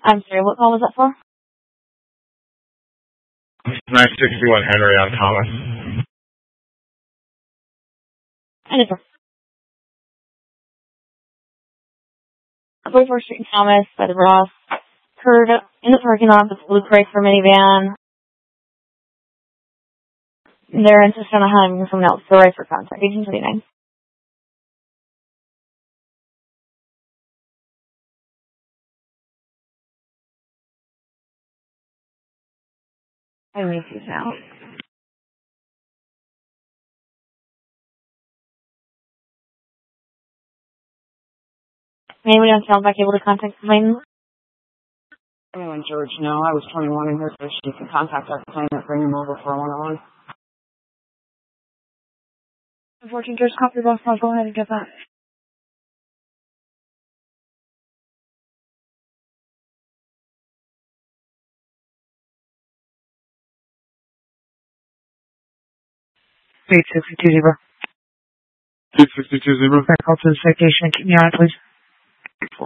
I'm sorry, what call was that for? 961 Henry on Thomas. I know, sir. 44th Street in Thomas by the Ross. Heard in the parking lot with blue crate for minivan. They're insistent on having someone else go right for contact. 1829. I need these out. Anybody on Soundback able to contact the claimant? Anyone, George? No, I was 21 in here, so she can contact our claimant, bring him over for a one-on-one. Unfortunately, George, copy your boss. I'll go ahead and get that. Eight 62 zero. 662 Zebra. Back call to the citation. Keep me on it, please.